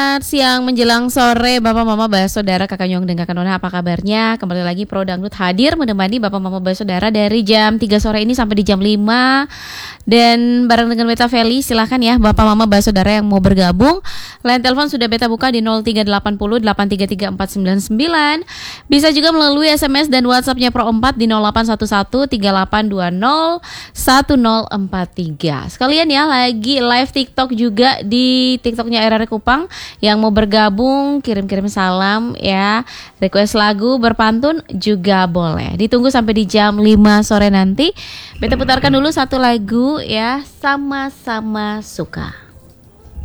Selamat siang menjelang sore Bapak Mama Saudara Kakak Nyong dan Kakak Nona, apa kabarnya? Kembali lagi Pro Dangdut hadir menemani Bapak Mama Saudara dari jam 3 sore ini sampai di jam 5. Dan bareng dengan Beta Feli, silahkan ya Bapak Mama Saudara yang mau bergabung. Line telepon sudah Beta buka di 0380 833 499. Bisa juga melalui SMS dan WhatsAppnya Pro 4 di 0811 3820 1043. Sekalian ya, lagi live TikTok juga di TikToknya RRI Kupang. Yang mau bergabung kirim-kirim salam ya, request lagu berpantun juga boleh. Ditunggu sampai di jam 5 sore nanti. Beta putarkan dulu satu lagu ya, Sama-sama Suka.